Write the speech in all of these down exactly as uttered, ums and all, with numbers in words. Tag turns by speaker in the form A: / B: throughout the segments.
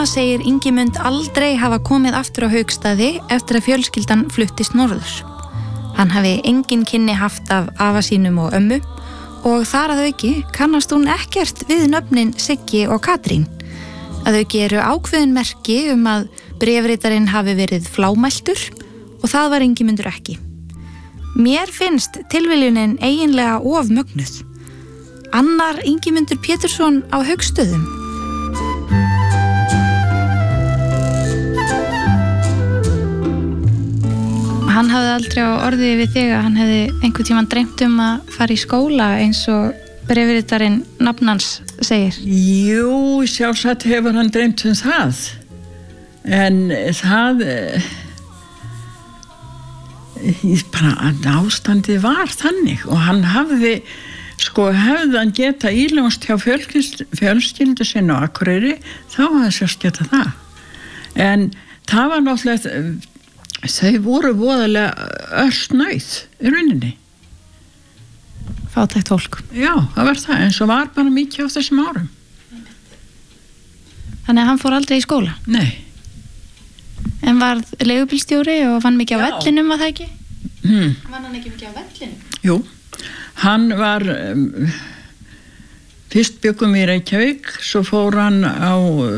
A: Jóna segir Ingimund aldrei hafa komið aftur á Hauksstaði eftir að fjölskyldan fluttist norður. Hann hafi engin kynni haft af afa sínum og ömmu og þar að auki kannast hún ekkert við nöfnin Siggi og Katrín. Að auki eru ákveðin merki um að bréfritarinn hafi verið flámæltur og það var Ingimundur ekki. Mér finnst tilviljunin eiginlega of mögnuð. Annar Ingimundur Pétursson á Hauksstöðum. Hann hafði aldrei á orði við þig að hann hefði einhvern tímann dreymt um að fara í skóla eins og bréfritarinn nafnans segir.
B: Jú, sjálfsagt hefur hann dreymt um það. En það bara ástandið var þannig og hann hafði sko hefði hann geta íljónst hjá fjölskyldu sinni á Akureyri þá hafði sérst geta það. En það var náttúrulega þau voru voðalega örsnauð í rauninni.
A: Fátækt fólk.
B: Já, það var það, en svo var bara mikið á þessum árum.
A: Þannig að hann fór aldrei í skóla?
B: Nei.
A: En var leigubílstjóri og vann mikið á vellinum, var það ekki?
B: Hmm.
A: Vann hann ekki mikið á vellinum?
B: Jú, hann var, um, fyrst byggum í Reykjavík, svo fór hann á,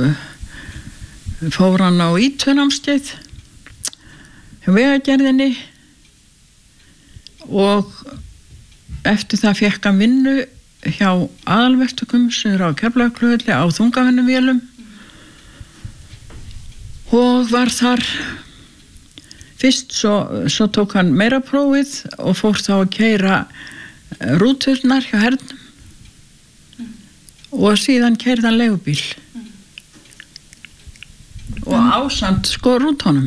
B: fór hann á Ítönámskeið, hjá Vegagerðinni og eftir það fékk hann vinnu hjá aðalverktökum sem eru á Keflavíkurflugvelli á þungavinnuvélum og var þar fyrst svo, svo tók hann meira prófið og fór þá að keyra rúturnar hjá hernum mm. og síðan keyrði hann leigubíl mm. og mm. ásamt sko rútunum.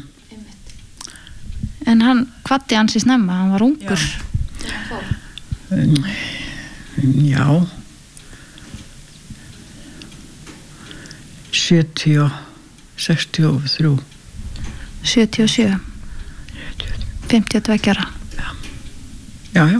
A: En hann kvaddi hans í snemma, hann var ungur.
B: Já. Já. sjötíu og sextíu og þrjú.
A: sjötíu og sjö. fimmtíu og tvö ára.
B: Já. Já, já.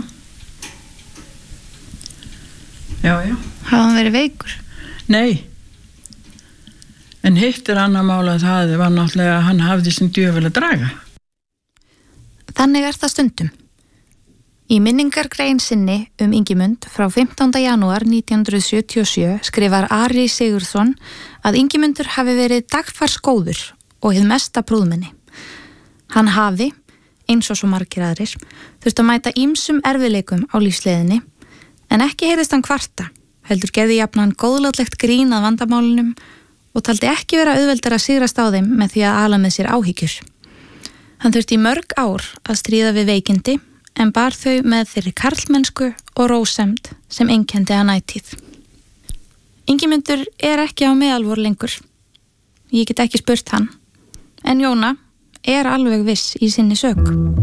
B: Já, já.
A: Hafði hann verið veikur?
B: Nei. En hitt er annað mál að það var náttúrulega að hann hafði sem djöful að draga.
A: Þannig er það stundum. Í minningargrein sinni um Ingimund frá fimmtánda janúar nítján hundruð sjötíu og sjö skrifar Ari Sigurðsson að Ingimundur hafi verið dagfarsgóður og hið mesta prúðmenni. Hann hafi, eins og svo margir aðrir, þurft að mæta ýmsum erfiðleikum á lífsleiðinni, en ekki heyrðist hann kvarta, heldur gerði jafnan góðlátlegt grín að vandamálunum og taldi ekki vera auðveldar að sigrast á þeim með því að ala með sér áhyggjur. Hann þurfti í mörg ár að stríða við veikindi en bar þau með þeirri karlmennsku og rósemd sem einkenndi hann ætíð. Ingimundur er ekki á meðalvor lengur. Ég get ekki spurt hann. En Jóna er alveg viss í sinni sök.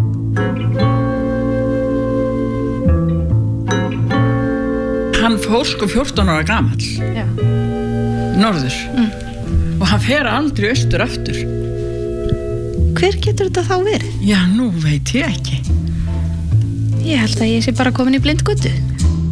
B: Hann fór sko fjórtán ára gamall.
A: Já.
B: Norður. Mm. Og hann fer aldrei austur aftur.
A: Hver getur þetta þá verið?
B: Já, nú veit ég ekki.
A: Ég held að ég sé bara komin í blindgötu.